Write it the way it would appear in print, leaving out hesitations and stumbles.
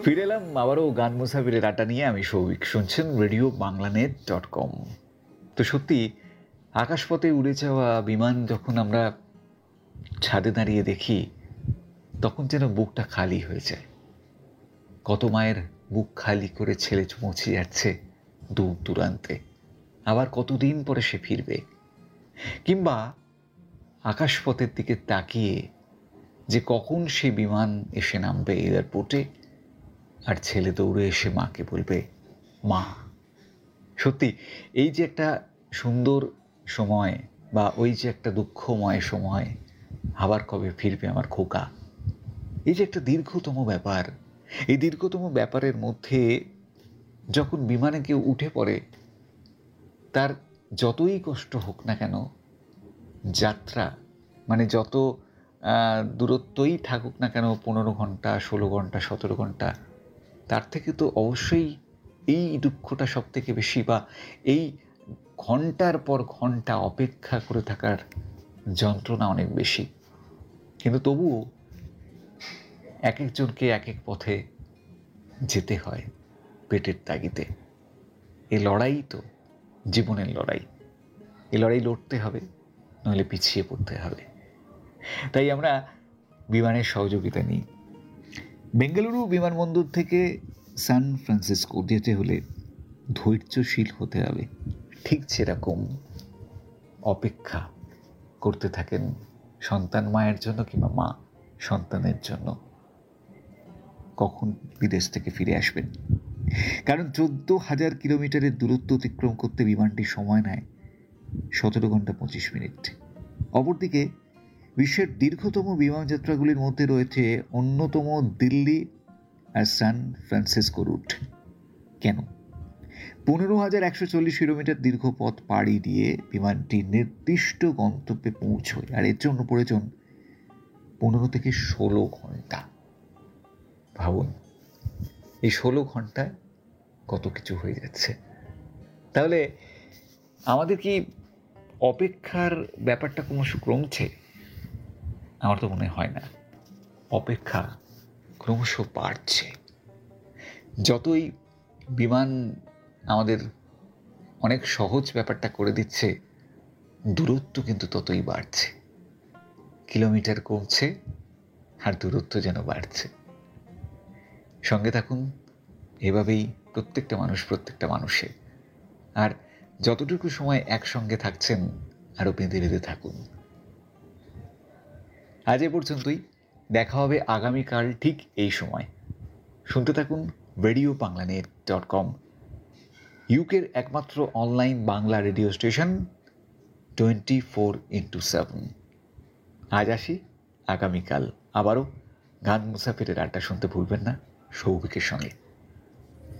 ফিরে এলাম আবারও গান মুসাফিরের আড্ডা নিয়ে। আমি সৌভিক, শুনছেন রেডিও বাংলানেট.com। তো সত্যি আকাশপথে উড়ে যাওয়া বিমান যখন আমরা ছাদে দাঁড়িয়ে দেখি, তখন যেন বুকটা খালি হয়ে যায়। কত মায়ের বুক খালি করে ছেলে পৌঁছে যাচ্ছে দূর দূরান্তে, আবার কতদিন পরে সে ফিরবে। কিংবা আকাশপথের দিকে তাকিয়ে যে কখন সে বিমান এসে নামবে এয়ারপোর্টে, আর ছেলে দৌড়ে এসে মাকে বলবে মা। সত্যি এই যে একটা সুন্দর সময়, বা ওই যে একটা দুঃখময় সময়, আবার কবে ফিরবে আমার খোকা, এই যে একটা দীর্ঘতম ব্যাপার, এই দীর্ঘতম ব্যাপারের মধ্যে যখন বিমানে কেউ উঠে পড়ে, তার যতই কষ্ট হোক না কেন, যাত্রা মানে যত দূরত্বই থাকুক না কেন, 15 ঘন্টা, 16 ঘন্টা, 17 ঘন্টা, তার থেকে তো অবশ্যই এই দুঃখটা সব থেকে বেশি, বা এই ঘন্টার পর ঘন্টা অপেক্ষা করে থাকার যন্ত্রণা অনেক বেশি। কিন্তু তবুও এক একজনকে এক এক পথে যেতে হয় পেটের তাগিদে। এই লড়াই তো জীবনের লড়াই, এই লড়াই লড়তে হবে, নইলে পিছিয়ে পড়তে হবে। তাই আমরা বিমানের সহযোগিতা নিই। বেঙ্গালুরু বিমানবন্দর থেকে সান ফ্রান্সিসকো যেতে হলে ধৈর্যশীল হতে হবে। ঠিক সেরকম অপেক্ষা করতে থাকেন সন্তান মায়ের জন্য, কিংবা মা সন্তানের জন্য কখন বিদেশ থেকে ফিরে আসবেন। কারণ 14,000 কিলোমিটারের দূরত্ব অতিক্রম করতে বিমানটি সময় নেয় 17 ঘন্টা 25 মিনিট। অপরদিকে বিশ্বের দীর্ঘতম বিমানযাত্রাগুলির মধ্যে রয়েছে অন্যতম দিল্লি আর সান ফ্রান্সিসকো রুট। কেন? 15,140 কিলোমিটার দীর্ঘ পথ পাড়ি দিয়ে বিমানটি নির্দিষ্ট গন্তব্যে পৌঁছয়, আর এর জন্য প্রয়োজন 15 থেকে 16 ঘন্টা। ভাবুন, এই 16 ঘন্টায় কত কিছু হয়ে যাচ্ছে। তাহলে আমাদের কি অপেক্ষার ব্যাপারটা ক্রমশ কমছে? আমার তো মনে হয় না। অপেক্ষা ক্রমশ বাড়ছে। যতই বিমান আমাদের অনেক সহজ ব্যাপারটা করে দিচ্ছে, দূরত্ব কিন্তু ততই বাড়ছে। কিলোমিটার কমছে আর দূরত্ব যেন বাড়ছে। সঙ্গে থাকুন এভাবেই প্রত্যেকটা মানুষের। আর যতটুকু সময় একসঙ্গে থাকছেন, আরও বেঁধে বেঁধে থাকুন। আজ এ পর্যন্তই। দেখা হবে আগামীকাল ঠিক এই সময়। শুনতে থাকুন রেডিও বাংলানেট.com, ইউকের একমাত্র online Bangla radio station 24x7। আজ আসি, আগামীকাল আবারও গান মুসাফিরের আড্ডা শুনতে ভুলবেন না সৌভিকের সঙ্গে।